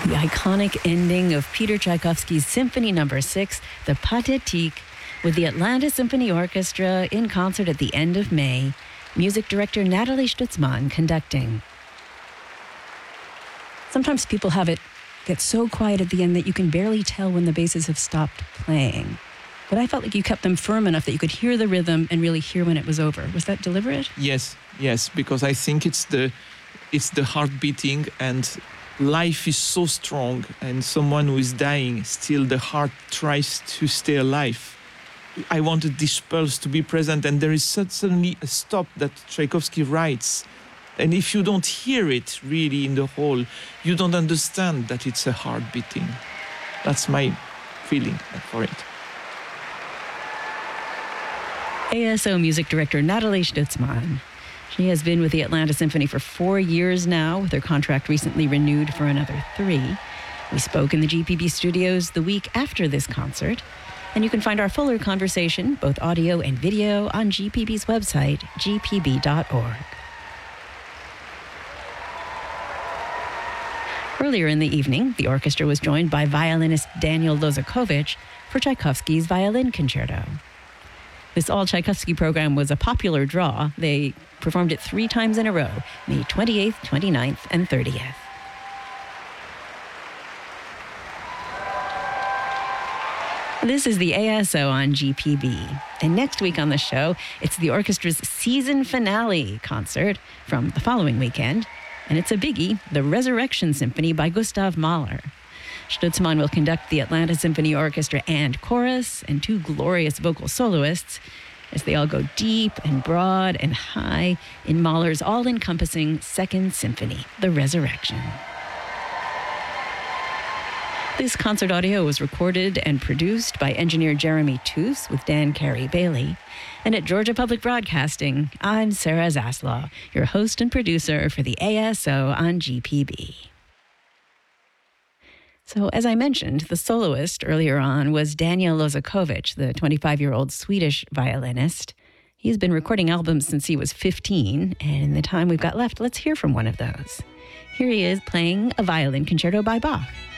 The iconic ending of Peter Tchaikovsky's Symphony No. 6, the Pathétique, with the Atlanta Symphony Orchestra in concert at the end of May, music director Natalie Stutzmann conducting. Sometimes people have it get so quiet at the end that you can barely tell when the basses have stopped playing. But I felt like you kept them firm enough that you could hear the rhythm and really hear when it was over. Was that deliberate? Yes, because I think it's the heart beating, and life is so strong, and someone who is dying, still the heart tries to stay alive. I wanted this pulse to be present, and there is suddenly a stop that Tchaikovsky writes. And if you don't hear it really in the whole, you don't understand that it's a heart beating. That's my feeling for it. ASO music director Natalie Stutzmann. She has been with the Atlanta Symphony for 4 years now, with her contract recently renewed for another 3. We spoke in the GPB studios the week after this concert, and you can find our fuller conversation, both audio and video, on GPB's website, gpb.org. Earlier in the evening, the orchestra was joined by violinist Daniel Lozakovich for Tchaikovsky's Violin Concerto. This all-Tchaikovsky program was a popular draw. They performed it 3 times in a row, May 28th, 29th, and 30th. This is the ASO on GPB. And next week on the show, it's the orchestra's season finale concert from the following weekend. And it's a biggie, the Resurrection Symphony by Gustav Mahler. Stutzmann will conduct the Atlanta Symphony Orchestra and chorus and 2 glorious vocal soloists as they all go deep and broad and high in Mahler's all-encompassing Second Symphony, The Resurrection. This concert audio was recorded and produced by engineer Jeremy Toos with Dan Carey Bailey. And at Georgia Public Broadcasting, I'm Sarah Zaslaw, your host and producer for the ASO on GPB. So, as I mentioned, the soloist earlier on was Daniel Lozakovich, the 25-year-old Swedish violinist. He's been recording albums since he was 15, and in the time we've got left, let's hear from one of those. Here he is playing a violin concerto by Bach.